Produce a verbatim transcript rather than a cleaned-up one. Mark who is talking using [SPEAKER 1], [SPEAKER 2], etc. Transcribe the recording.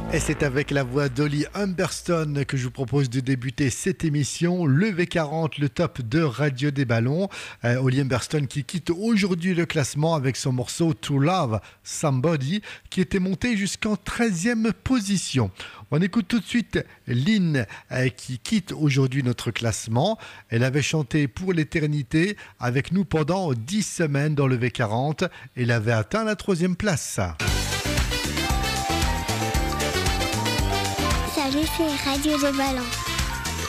[SPEAKER 1] Et c'est avec la voix d'Holly Humberstone que je vous propose de débuter cette émission, le V quarante, le top de Radio des Ballons. Euh, Holly Humberstone qui quitte aujourd'hui le classement avec son morceau To Love Somebody qui était monté jusqu'en treizième position. On écoute tout de suite Lynn euh, qui quitte aujourd'hui notre classement. Elle avait chanté pour l'éternité avec nous pendant dix semaines dans le V quarante. Elle avait atteint la troisième place.
[SPEAKER 2] Salut, c'est Radio des Ballons.